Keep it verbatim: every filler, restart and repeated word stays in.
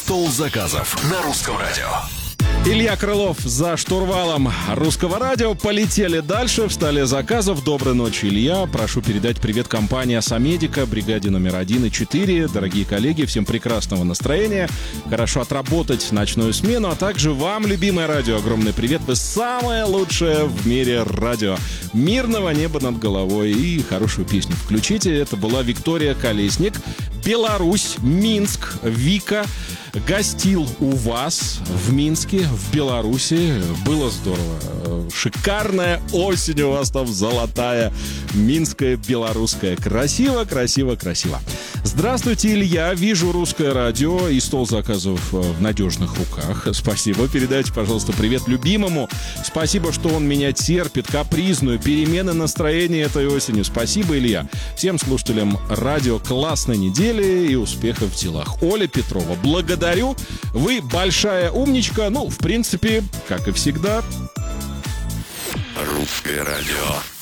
Стол заказов на Русском радио. Илья Крылов за штурвалом Русского радио. Полетели дальше в столе заказов. Доброй ночи, Илья. Прошу передать привет компании «Асамедика», бригаде номер один и четыре. Дорогие коллеги, всем прекрасного настроения. Хорошо отработать ночную смену. А также вам, любимое радио, огромный привет. Вы самое лучшее в мире радио. Мирного неба над головой. И хорошую песню включите. Это была Виктория Колесник. Беларусь, Минск, Вика. Гостил у вас в Минске, в Беларуси. Было здорово. Шикарная осень у вас там, золотая, минская, белорусская. Красиво, красиво, красиво. Здравствуйте, Илья. Вижу Русское радио и стол заказов в надежных руках. Спасибо. Передайте, пожалуйста, привет любимому. Спасибо, что он меня терпит. Капризную перемены настроения этой осенью. Спасибо, Илья. Всем слушателям радио классной недели и успехов в делах. Оля Петрова, благодарю. Вы большая умничка. Ну, в принципе, как и всегда. Русское радио.